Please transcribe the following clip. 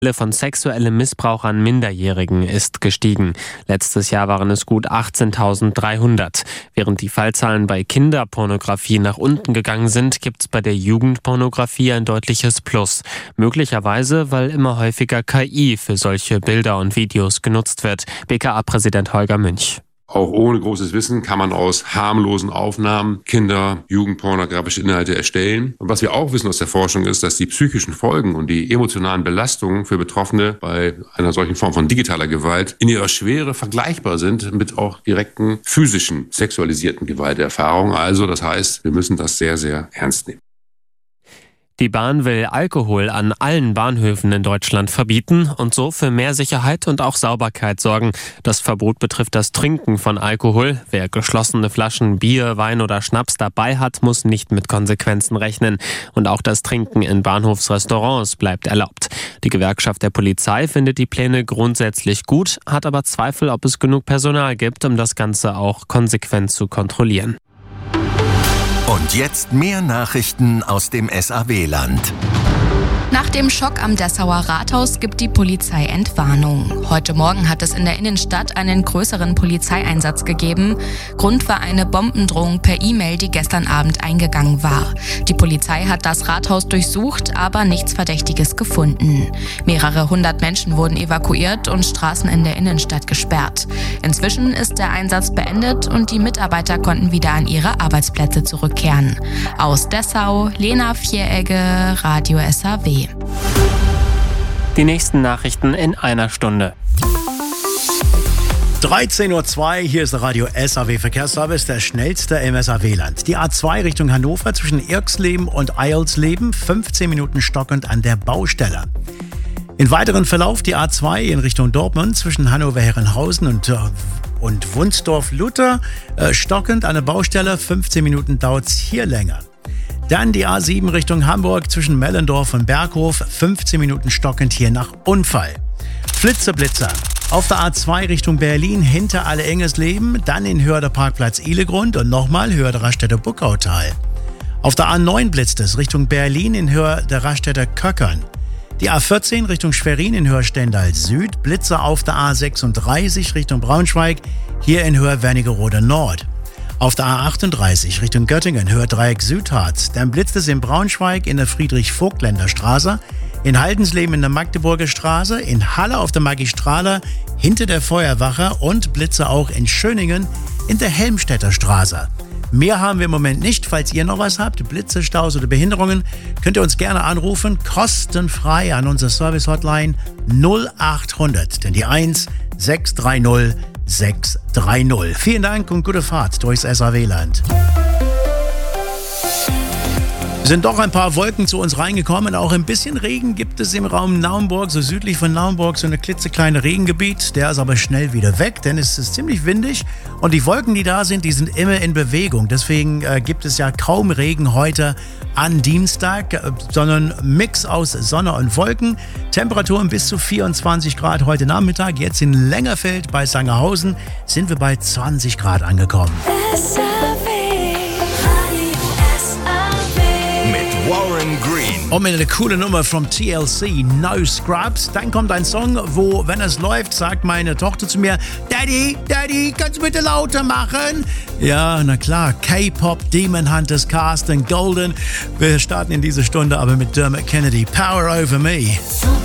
Von sexuellem Missbrauch an Minderjährigen ist gestiegen. Letztes Jahr waren es gut 18.300. Während die Fallzahlen bei Kinderpornografie nach unten gegangen sind, gibt es bei der Jugendpornografie ein deutliches Plus. Möglicherweise, weil immer häufiger KI für solche Bilder und Videos genutzt wird. BKA-Präsident Holger Münch. Auch ohne großes Wissen kann man aus harmlosen Aufnahmen Kinder-, jugendpornografische Inhalte erstellen. Und was wir auch wissen aus der Forschung ist, dass die psychischen Folgen und die emotionalen Belastungen für Betroffene bei einer solchen Form von digitaler Gewalt in ihrer Schwere vergleichbar sind mit auch direkten physischen, sexualisierten Gewalterfahrungen. Also das heißt, wir müssen das sehr, sehr ernst nehmen. Die Bahn will Alkohol an allen Bahnhöfen in Deutschland verbieten und so für mehr Sicherheit und auch Sauberkeit sorgen. Das Verbot betrifft das Trinken von Alkohol. Wer geschlossene Flaschen Bier, Wein oder Schnaps dabei hat, muss nicht mit Konsequenzen rechnen. Und auch das Trinken in Bahnhofsrestaurants bleibt erlaubt. Die Gewerkschaft der Polizei findet die Pläne grundsätzlich gut, hat aber Zweifel, ob es genug Personal gibt, um das Ganze auch konsequent zu kontrollieren. Und jetzt mehr Nachrichten aus dem SAW-Land. Nach dem Schock am Dessauer Rathaus gibt die Polizei Entwarnung. Heute Morgen hat es in der Innenstadt einen größeren Polizeieinsatz gegeben. Grund war eine Bombendrohung per E-Mail, die gestern Abend eingegangen war. Die Polizei hat das Rathaus durchsucht, aber nichts Verdächtiges gefunden. Mehrere hundert Menschen wurden evakuiert und Straßen in der Innenstadt gesperrt. Inzwischen ist der Einsatz beendet und die Mitarbeiter konnten wieder an ihre Arbeitsplätze zurückkehren. Aus Dessau, Lena Vieregge, Radio SAW. Die nächsten Nachrichten in einer Stunde. 13.02 Uhr, hier ist der Radio SAW Verkehrsservice, der schnellste im SAW-Land. Die A2 Richtung Hannover zwischen Irxleben und Eilsleben, 15 Minuten stockend an der Baustelle. In weiteren Verlauf die A2 in Richtung Dortmund zwischen Hannover-Herrenhausen und Wunsdorf-Luther, stockend an der Baustelle, 15 Minuten dauert es hier länger. Dann die A7 Richtung Hamburg zwischen Mellendorf und Berghof, 15 Minuten stockend hier nach Unfall. Flitzer. Auf der A2 Richtung Berlin hinter Alle-Engesleben, dann in Hörder Parkplatz Ihlegrund und nochmal Hörder Raststätter Buckautal. Auf der A9 blitzt es Richtung Berlin in Hörder Raststätter Köckern. Die A14 Richtung Schwerin in Hörstendal Süd, Blitze auf der A36 Richtung Braunschweig, hier in Hörwernigerode Nord. Auf der A38 Richtung Göttingen, Hördreieck Südharz, dann blitzt es in Braunschweig in der Friedrich-Vogtländer-Straße, in Haldensleben in der Magdeburger Straße, in Halle auf der Magistraler hinter der Feuerwache und Blitze auch in Schöningen in der Helmstedter Straße. Mehr haben wir im Moment nicht. Falls ihr noch was habt, Blitze, Staus oder Behinderungen, könnt ihr uns gerne anrufen, kostenfrei an unsere Service-Hotline 0800, denn die 1630 630. Vielen Dank und gute Fahrt durchs SAW-Land. Es sind doch ein paar Wolken zu uns reingekommen. Auch ein bisschen Regen gibt es im Raum Naumburg, so südlich von Naumburg, so eine klitzekleine Regengebiet. Der ist aber schnell wieder weg, denn es ist ziemlich windig. Und die Wolken, die da sind, die sind immer in Bewegung. Deswegen gibt es ja kaum Regen heute an Dienstag, sondern Mix aus Sonne und Wolken. Temperaturen bis zu 24 Grad heute Nachmittag. Jetzt in Längerfeld bei Sangerhausen sind wir bei 20 Grad angekommen. Warren Green. Und mit einer coole Nummer vom TLC, No Scrubs. Dann kommt ein Song, wo, wenn es läuft, sagt meine Tochter zu mir, Daddy, kannst du bitte lauter machen? Ja, na klar, K-Pop, Demon Hunters, Carsten Golden. Wir starten in dieser Stunde aber mit Dermot Kennedy, Power Over Me.